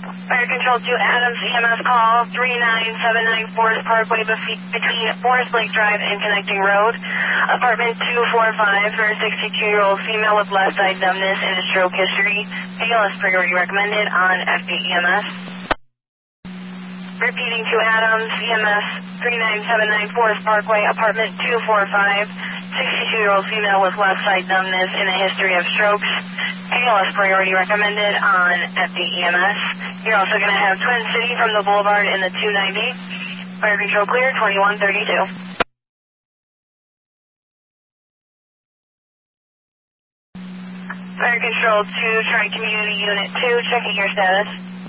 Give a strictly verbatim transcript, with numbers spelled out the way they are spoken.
Fire Control to Adams, E M S call three nine seven nine Forest Parkway befe- between Forest Lake Drive and Connecting Road. Apartment two four five for a sixty-two-year-old female with left side numbness and a stroke history. A L S priority recommended on F B E M S. Repeating to Adams, E M S three nine seven nine Forest Parkway, apartment two four five, sixty-two-year-old female with left side numbness and a history of strokes. A L S priority recommended on F B E M S. You're also going to have Twin City from the Boulevard in the two ninety. Fire Control clear, twenty-one thirty-two. Fire Control to Tri-Community Unit two, checking your status.